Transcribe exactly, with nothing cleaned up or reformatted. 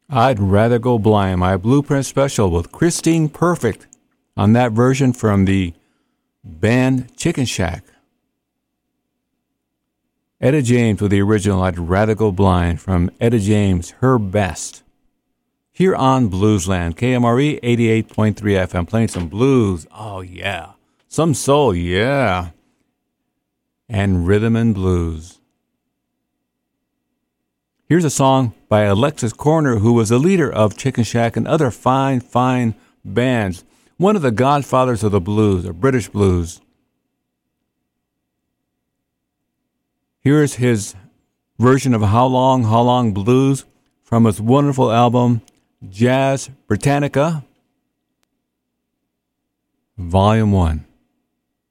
I'd Rather Go Blind, my Blueprint special with Christine Perfect on that version from the band Chicken Shack. Etta James with the original I'd Rather Go Blind from Etta James, Her Best. Here on Bluesland, K M R E eighty-eight point three F M, playing some blues. Oh, yeah. Some soul, yeah. And rhythm and blues. Here's a song by Alexis Corner, who was a leader of Chicken Shack and other fine, fine bands. One of the godfathers of the blues, or British blues. Here's his version of How Long, How Long Blues from his wonderful album, Jazz Britannica, Volume one.